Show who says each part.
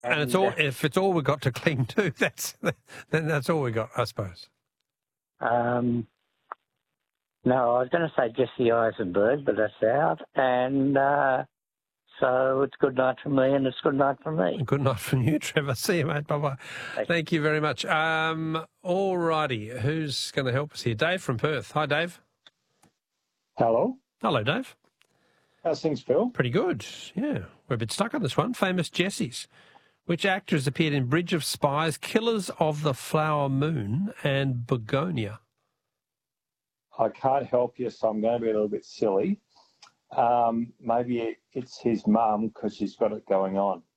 Speaker 1: And it's all, if it's all we got to cling to, then that's all we got, I suppose.
Speaker 2: No, I was going to say Jesse Eisenberg, but that's out. And so it's good night from me, and it's good night from me.
Speaker 1: Good night from you, Trevor. See you, mate. Bye-bye. Thank you very much. All righty. Who's going to help us here? Dave from Perth. Hi, Dave.
Speaker 3: Hello.
Speaker 1: Hello, Dave.
Speaker 3: How's things, Phil?
Speaker 1: Pretty good, yeah. We're a bit stuck on this one. Famous Jessies. Which actors appeared in Bridge of Spies, Killers of the Flower Moon, and Begonia?
Speaker 3: I can't help you, so I'm going to be a little bit silly. Maybe it's his mum because she's got it going on.